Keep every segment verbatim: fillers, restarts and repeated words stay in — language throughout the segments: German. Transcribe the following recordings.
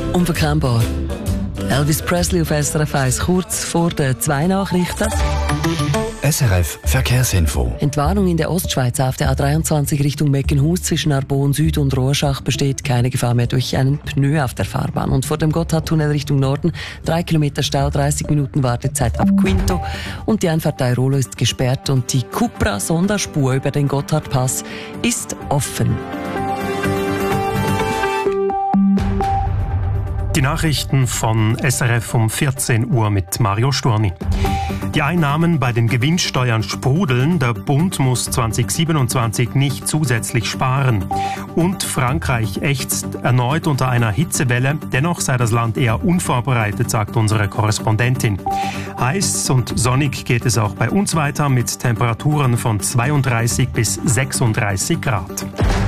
Unverkennbar. Elvis Presley auf S R F eins kurz vor den zwei Nachrichten. S R F Verkehrsinfo. Entwarnung in der Ostschweiz auf der A dreiundzwanzig Richtung Meckenhus zwischen Arbon Süd und Rorschach besteht keine Gefahr mehr durch einen Pneu auf der Fahrbahn. Und vor dem Gotthardtunnel Richtung Norden drei Kilometer Stau, dreißig Minuten Wartezeit ab Quinto. Und die Einfahrt Airolo ist gesperrt und die Cupra-Sonderspur über den Gotthardpass ist offen. Die Nachrichten von S R F um vierzehn Uhr mit Mario Storni. Die Einnahmen bei den Gewinnsteuern sprudeln. Der Bund muss zwanzig siebenundzwanzig nicht zusätzlich sparen. Und Frankreich ächzt erneut unter einer Hitzewelle. Dennoch sei das Land eher unvorbereitet, sagt unsere Korrespondentin. Heiß und sonnig geht es auch bei uns weiter mit Temperaturen von zweiunddreißig bis sechsunddreißig Grad.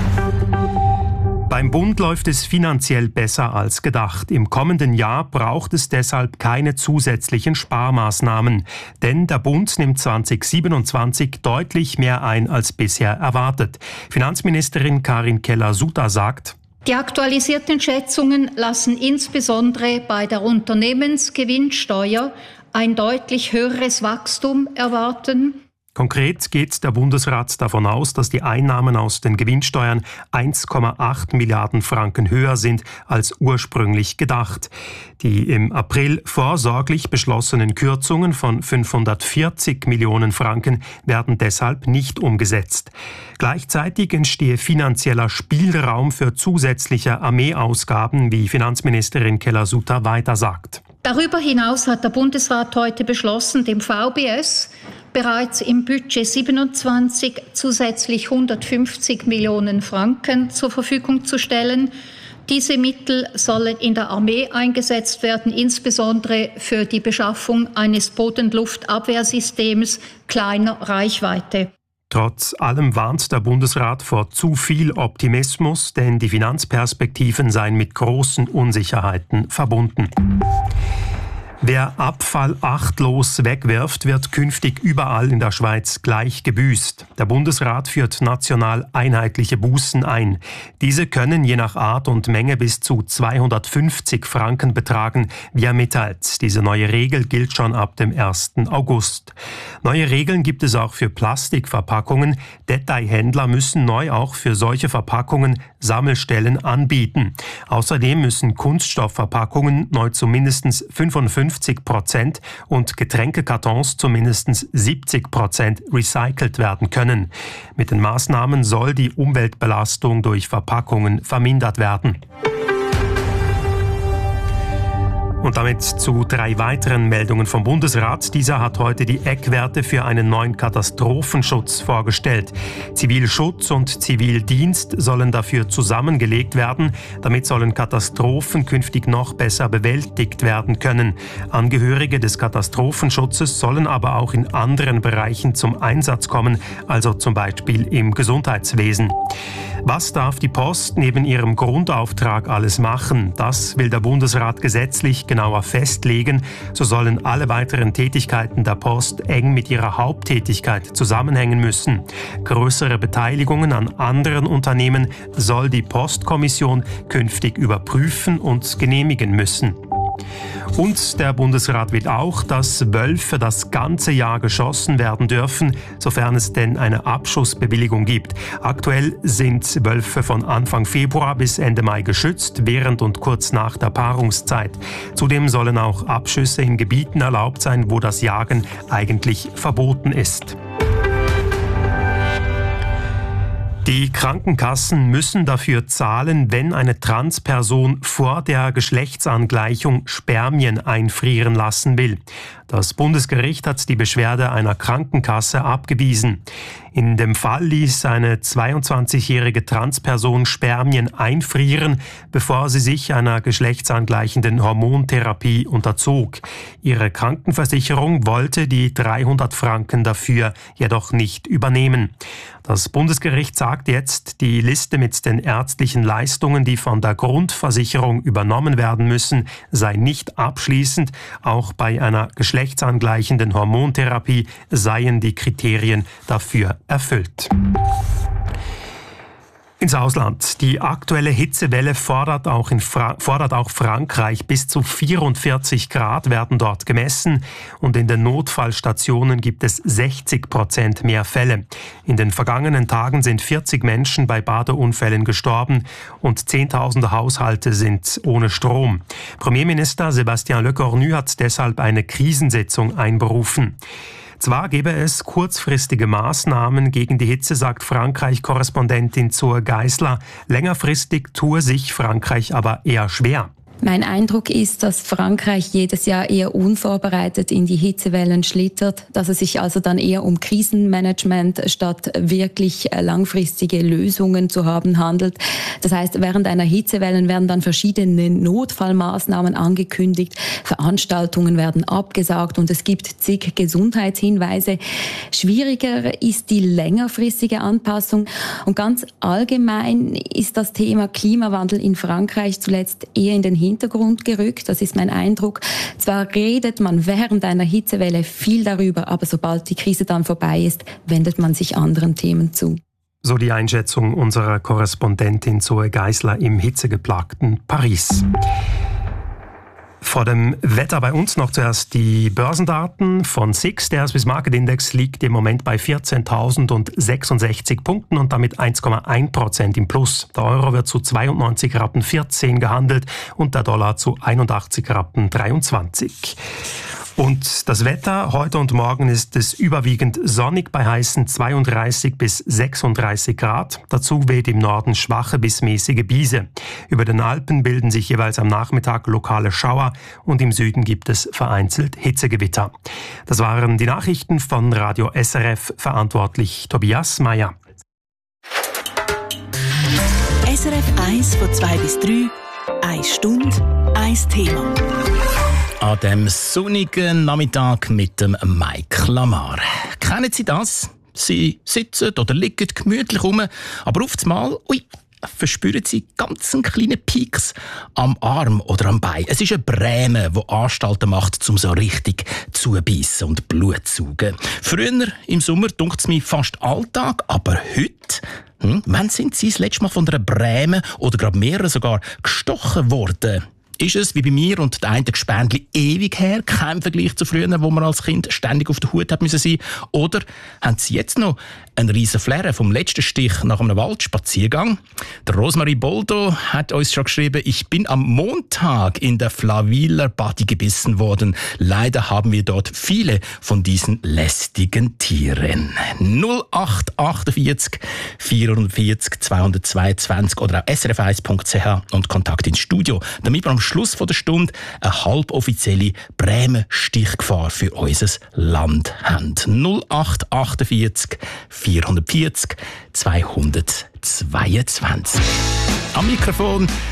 Beim Bund läuft es finanziell besser als gedacht. Im kommenden Jahr braucht es deshalb keine zusätzlichen Sparmaßnahmen. Denn der Bund nimmt zwanzig siebenundzwanzig deutlich mehr ein als bisher erwartet. Finanzministerin Karin Keller-Sutter sagt: Die aktualisierten Schätzungen lassen insbesondere bei der Unternehmensgewinnsteuer ein deutlich höheres Wachstum erwarten. Konkret geht der Bundesrat davon aus, dass die Einnahmen aus den Gewinnsteuern eins Komma acht Milliarden Franken höher sind als ursprünglich gedacht. Die im April vorsorglich beschlossenen Kürzungen von fünfhundertvierzig Millionen Franken werden deshalb nicht umgesetzt. Gleichzeitig entstehe finanzieller Spielraum für zusätzliche Armeeausgaben, wie Finanzministerin Keller-Sutter weiter sagt. Darüber hinaus hat der Bundesrat heute beschlossen, dem V B S bereits im Budget siebenundzwanzig zusätzlich hundertfünfzig Millionen Franken zur Verfügung zu stellen. Diese Mittel sollen in der Armee eingesetzt werden, insbesondere für die Beschaffung eines Bodenluftabwehrsystems kleiner Reichweite. Trotz allem warnt der Bundesrat vor zu viel Optimismus, denn die Finanzperspektiven seien mit großen Unsicherheiten verbunden. Wer Abfall achtlos wegwirft, wird künftig überall in der Schweiz gleich gebüßt. Der Bundesrat führt national einheitliche Bußen ein. Diese können je nach Art und Menge bis zu zweihundertfünfzig Franken betragen, wie er mitteilt. Diese neue Regel gilt schon ab dem ersten August. Neue Regeln gibt es auch für Plastikverpackungen. Detailhändler müssen neu auch für solche Verpackungen Sammelstellen anbieten. Außerdem müssen Kunststoffverpackungen neu zu mindestens fünfundfünfzig Prozent und Getränkekartons zu mindestens siebzig Prozent recycelt werden können. Mit den Maßnahmen soll die Umweltbelastung durch Verpackungen vermindert werden. Und damit zu drei weiteren Meldungen vom Bundesrat. Dieser hat heute die Eckwerte für einen neuen Katastrophenschutz vorgestellt. Zivilschutz und Zivildienst sollen dafür zusammengelegt werden. Damit sollen Katastrophen künftig noch besser bewältigt werden können. Angehörige des Katastrophenschutzes sollen aber auch in anderen Bereichen zum Einsatz kommen, also zum Beispiel im Gesundheitswesen. Was darf die Post neben ihrem Grundauftrag alles machen? Das will der Bundesrat gesetzlich genauer festlegen. So sollen alle weiteren Tätigkeiten der Post eng mit ihrer Haupttätigkeit zusammenhängen müssen. Größere Beteiligungen an anderen Unternehmen soll die Postkommission künftig überprüfen und genehmigen müssen. Und der Bundesrat will auch, dass Wölfe das ganze Jahr geschossen werden dürfen, sofern es denn eine Abschussbewilligung gibt. Aktuell sind Wölfe von Anfang Februar bis Ende Mai geschützt, während und kurz nach der Paarungszeit. Zudem sollen auch Abschüsse in Gebieten erlaubt sein, wo das Jagen eigentlich verboten ist. Die Krankenkassen müssen dafür zahlen, wenn eine Transperson vor der Geschlechtsangleichung Spermien einfrieren lassen will. Das Bundesgericht hat die Beschwerde einer Krankenkasse abgewiesen. In dem Fall ließ eine zweiundzwanzigjährige Transperson Spermien einfrieren, bevor sie sich einer geschlechtsangleichenden Hormontherapie unterzog. Ihre Krankenversicherung wollte die dreihundert Franken dafür jedoch nicht übernehmen. Das Bundesgericht sagt jetzt, die Liste mit den ärztlichen Leistungen, die von der Grundversicherung übernommen werden müssen, sei nicht abschließend. Auch bei einer geschlechtsangleichenden Hormontherapie seien die Kriterien dafür erfüllt. Ins Ausland. Die aktuelle Hitzewelle fordert auch, in Fra- fordert auch Frankreich. Bis zu vierundvierzig Grad werden dort gemessen und in den Notfallstationen gibt es sechzig Prozent mehr Fälle. In den vergangenen Tagen sind vierzig Menschen bei Badeunfällen gestorben und Zehntausende Haushalte sind ohne Strom. Premierminister Sébastien Lecornu hat deshalb eine Krisensitzung einberufen. Zwar gäbe es kurzfristige Maßnahmen gegen die Hitze, sagt Frankreich-Korrespondentin Zur Geisler. Längerfristig tue sich Frankreich aber eher schwer. Mein Eindruck ist, dass Frankreich jedes Jahr eher unvorbereitet in die Hitzewellen schlittert, dass es sich also dann eher um Krisenmanagement statt wirklich langfristige Lösungen zu haben handelt. Das heißt, während einer Hitzewelle werden dann verschiedene Notfallmaßnahmen angekündigt, Veranstaltungen werden abgesagt und es gibt zig Gesundheitshinweise. Schwieriger ist die längerfristige Anpassung und ganz allgemein ist das Thema Klimawandel in Frankreich zuletzt eher in den Hintergrund gerückt, das ist mein Eindruck. Zwar redet man während einer Hitzewelle viel darüber, aber sobald die Krise dann vorbei ist, wendet man sich anderen Themen zu. So die Einschätzung unserer Korrespondentin Zoe Geisler im hitzegeplagten Paris. Vor dem Wetter bei uns noch zuerst die Börsendaten von S I X. Der Swiss Market Index liegt im Moment bei vierzehntausendsechsundsechzig Punkten und damit eins Komma eins Prozent im Plus. Der Euro wird zu zweiundneunzig Rappen vierzehn gehandelt und der Dollar zu einundachtzig Rappen dreiundzwanzig. Und das Wetter heute und morgen ist es überwiegend sonnig bei heißen zweiunddreißig bis sechsunddreißig Grad. Dazu weht im Norden schwache bis mäßige Biese. Über den Alpen bilden sich jeweils am Nachmittag lokale Schauer und im Süden gibt es vereinzelt Hitzegewitter. Das waren die Nachrichten von Radio S R F, verantwortlich Tobias Meyer. S R F eins von zwei bis drei, eine Stunde, ein Thema. An dem sonnigen Nachmittag mit dem Mike Lamar. Kennen Sie das? Sie sitzen oder liegen gemütlich rum, aber auf einmal, ui, verspüren Sie ganz einen kleinen Pieks am Arm oder am Bein. Es ist eine Bräme, die Anstalten macht, um so richtig zu beißen und Blut zu saugen. Früher im Sommer dunkt es mir fast Alltag, aber heute... Hm, wann sind Sie das letzte Mal von einer Bräme oder gerade mehrere sogar gestochen worden? Ist es, wie bei mir und der eine Gespendli, ewig her, kein Vergleich zu früher, wo man als Kind ständig auf der Hut hat müssen sein? Oder haben Sie jetzt noch einen riesen Flair vom letzten Stich nach einem Waldspaziergang? Der Rosemarie Boldo hat uns schon geschrieben, ich bin am Montag in der Flawiler Badi gebissen worden. Leider haben wir dort viele von diesen lästigen Tieren. null acht achtundvierzig vierundvierzig zweihundertzweiundzwanzig oder auch s r f eins punkt c h und Kontakt ins Studio, damit wir am Schluss der Stunde eine halboffizielle Bräme-Stichgefahr für unser Land haben. null acht achtundvierzig vierundvierzig zweihundertzweiundzwanzig. Am Mikrofon